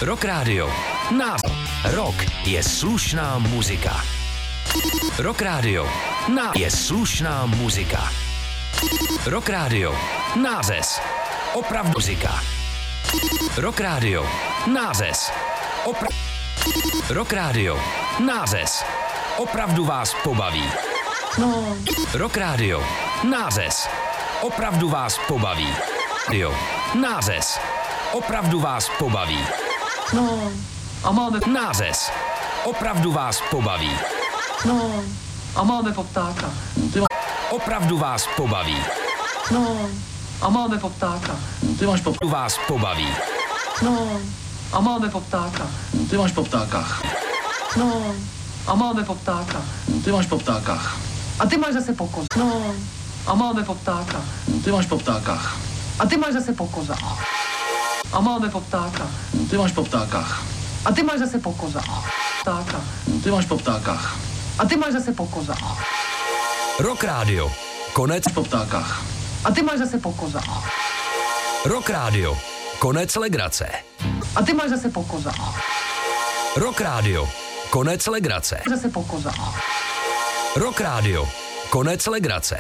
Rock Radio. Rock je slušná muzika. Rock Radio. Je slušná muzika. Rock Radio. Nářez. Opravdu muzika. Rock Radio. Nářez. Rock Radio. Nářez. Opravdu vás pobaví. No. Rock Radio. Nářez. Opravdu vás pobaví. Radio. Nářez. Opravdu vás pobaví. No. A máme Nářez. Opravdu vás pobaví. no. A máme poptáka. Opravdu vás pobaví. No. A máme poptáka. Ty máš Opravdu vás pobaví. No. A máme poptáka. Ty máš po ptákách. No. A máme poptáka. Ty máš po ptákách. A ty máš zase pokoz. No. A máme poptáka. Ty máš po ptákách. A ty máš zase pokozách. A máme poptáka. Ty máš po ptákách. A ty máš zase pokozách. Ptáka. Ty máš po ptákách. A ty máš zase pokozách. Rock Radio. Konec Po ptákách. A ty máš zase pokozách. Rock Radio. Konec legrace. A ty máš zase pokozách. Rock Radio. Konec legrace. Zase pokozách. Rock Radio. Konec legrace.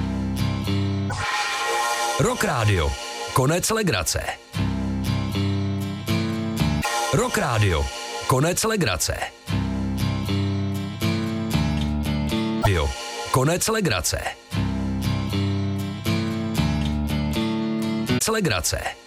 Rock Radio. Konec legrace. Rock Radio. Konec legrace. Radio. Konec legrace. Legrace.